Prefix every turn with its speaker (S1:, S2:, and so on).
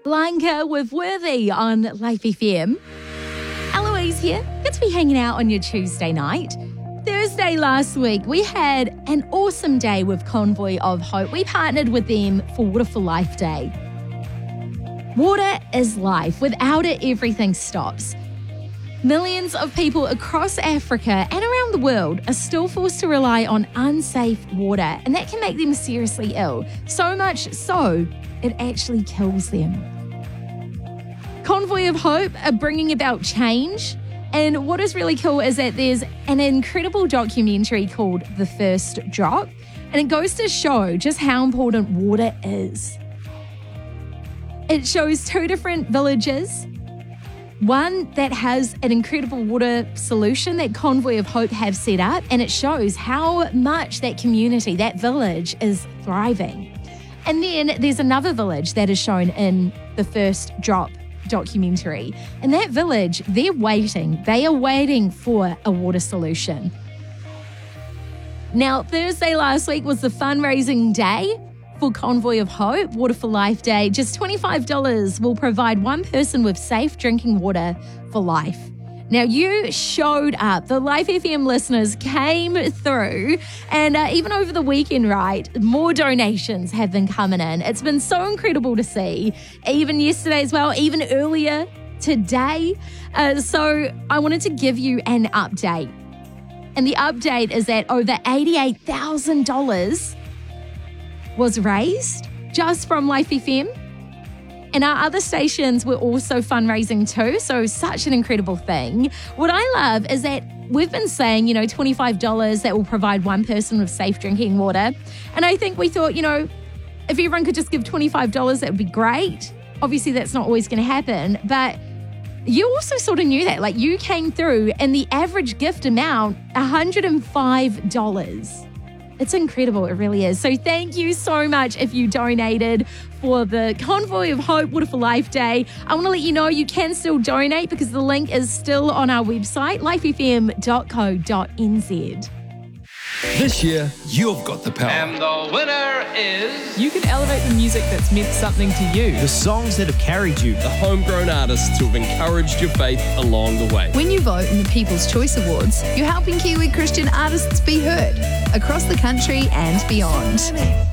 S1: Blanca with Worthy on Life FM. Eloise here. Good to be hanging out on your Tuesday night. Thursday last week, we had an awesome day with Convoy of Hope. We partnered with them for Water for Life Day. Water is life. Without it, everything stops. Millions of people across Africa and around the world are still forced to rely on unsafe water, and that can make them seriously ill. So much so, it actually kills them. Convoy of Hope are bringing about change. And what is really cool is that there's an incredible documentary called The First Drop, and it goes to show just how important water is. It shows two different villages, one that has an incredible water solution that Convoy of Hope have set up, and it shows how much that community, that village, is thriving. And then there's another village that is shown in The First Drop documentary. And that village, they're waiting. They are waiting for a water solution. Now, Thursday last week was the fundraising day for Convoy of Hope, Water for Life Day. Just $25 will provide one person with safe drinking water for life. Now, you showed up. The Life FM listeners came through, and even over the weekend, right, more donations have been coming in. It's been so incredible to see, even yesterday as well, even earlier today. So I wanted to give you an update. And the update is that over $88,000 was raised just from Life FM. And our other stations were also fundraising too, so such an incredible thing. What I love is that we've been saying, $25 that will provide one person with safe drinking water. And I think we thought, if everyone could just give $25, that would be great. Obviously, that's not always going to happen. But you also sort of knew that. Like, you came through and the average gift amount, $105. It's incredible. It really is. So thank you so much if you donated for the Convoy of Hope Water for Life Day. I want to let you know you can still donate because the link is still on our website, lifefm.co.nz.
S2: This year, you've got the power.
S3: And the winner is...
S4: You can elevate the music that's meant something to you.
S5: The songs that have carried you.
S2: The homegrown artists who have encouraged your faith along the way.
S6: When you vote in the People's Choice Awards, you're helping Kiwi Christian artists be heard across the country and beyond.